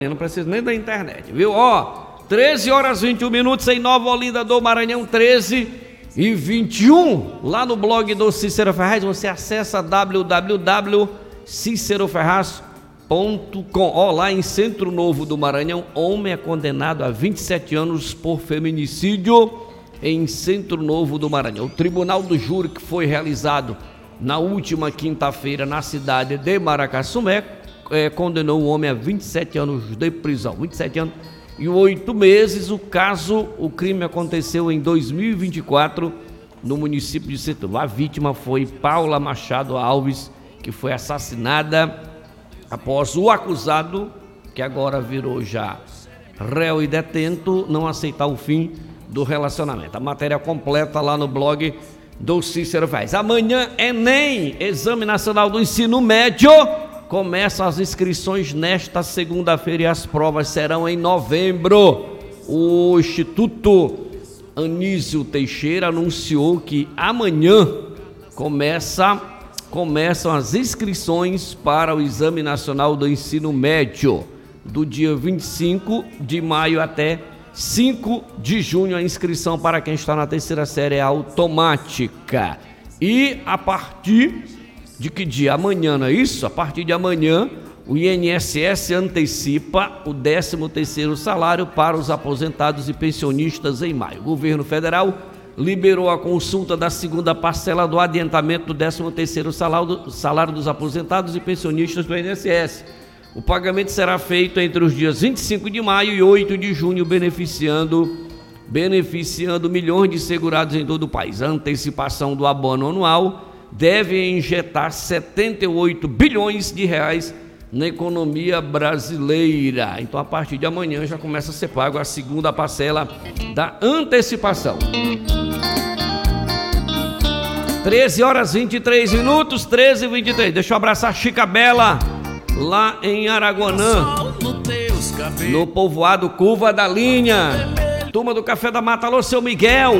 Eu não preciso nem da internet, viu? Ó, 13 horas 21 minutos em Nova Olinda do Maranhão, 13h21. Lá no blog do Cícero Ferraz, você acessa www.ciceroferraz.com. Ó, lá em Centro Novo do Maranhão, homem é condenado a 27 anos por feminicídio em Centro Novo do Maranhão. O Tribunal do Júri, que foi realizado na última quinta-feira na cidade de Maracassumé, condenou o homem a 27 anos de prisão, 27 anos e 8 meses. O crime aconteceu em 2024 no município de Setúbal. A vítima foi Paula Machado Alves, que foi assassinada após o acusado, que agora virou já réu e detento, não aceitar o fim do relacionamento. A matéria completa lá no blog do Cícero Ferraz. Amanhã, Enem, Exame Nacional do Ensino Médio. Começam as inscrições nesta segunda-feira e as provas serão em novembro. O Instituto Anísio Teixeira anunciou que amanhã começam as inscrições para o Exame Nacional do Ensino Médio, do dia 25 de maio até 5 de junho. A inscrição para quem está na terceira série é automática. E a partir de que dia? Amanhã, não é isso? A partir de amanhã, o INSS antecipa o 13º salário para os aposentados e pensionistas em maio. O governo federal liberou a consulta da segunda parcela do adiantamento do 13º salário dos aposentados e pensionistas do INSS. O pagamento será feito entre os dias 25 de maio e 8 de junho, beneficiando milhões de segurados em todo o país. A antecipação do abono anual deve injetar 78 bilhões de reais na economia brasileira. Então, a partir de amanhã já começa a ser pago a segunda parcela da antecipação. 13 horas 23 minutos, 13h23. Deixa eu abraçar a Chica Bela, lá em Araguanã, no povoado Curva da Linha. Turma do Café da Mata, alô, seu Miguel.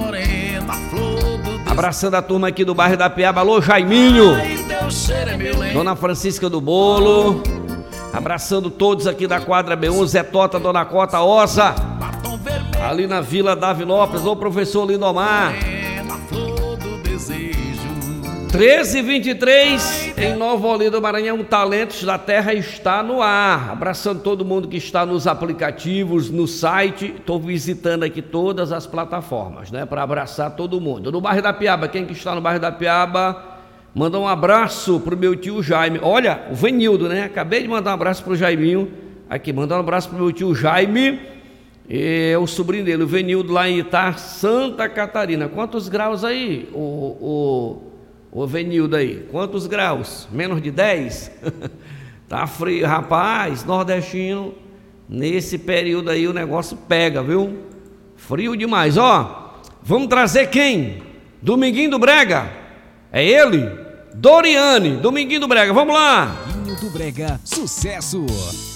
Abraçando a turma aqui do bairro da Piaba, alô, Jaiminho. Dona Francisca do Bolo. Abraçando todos aqui da quadra B1, Zé Tota, Dona Cota, Osa. Ali na Vila Davilópolis, ô professor Lindomar. 13h23 em Nova Olinda do Maranhão, Talentos da Terra está no ar. Abraçando todo mundo que está nos aplicativos, no site. Estou visitando aqui todas as plataformas, né, para abraçar todo mundo. No bairro da Piaba, quem que está no bairro da Piaba, manda um abraço pro meu tio Jaime. Olha, o Venildo, né? Acabei de mandar um abraço pro Jaiminho. Aqui, mandar um abraço pro meu tio Jaime. É o sobrinho dele, o Venildo, lá em Itar, Santa Catarina. Quantos graus aí, o Venildo aí? Quantos graus? Menos de 10? Tá frio, rapaz. Nordestino, nesse período aí o negócio pega, viu? Frio demais, ó. Vamos trazer quem? Dominguinho do Brega. É ele? Doriane, Dominguinho do Brega. Vamos lá. Dominguinho do Brega, sucesso.